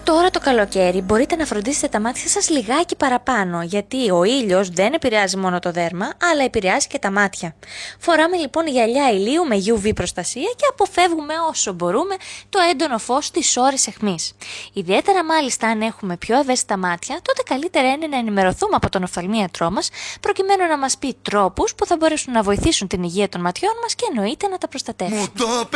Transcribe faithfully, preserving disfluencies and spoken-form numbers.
Τώρα το καλοκαίρι μπορείτε να φροντίσετε τα μάτια σας λιγάκι παραπάνω, γιατί ο ήλιος δεν επηρεάζει μόνο το δέρμα, αλλά επηρεάζει και τα μάτια. Φοράμε λοιπόν γυαλιά ηλίου με γιου βι προστασία και αποφεύγουμε όσο μπορούμε το έντονο φως στις ώρες αιχμής. Ιδιαίτερα μάλιστα αν έχουμε πιο ευαίσθητα μάτια, τότε καλύτερα είναι να ενημερωθούμε από τον οφθαλμίατρό μας, προκειμένου να μας πει τρόπους που θα μπορέσουν να βοηθήσουν την υγεία των ματιών μας και εννοείται να τα προστατεύσουν.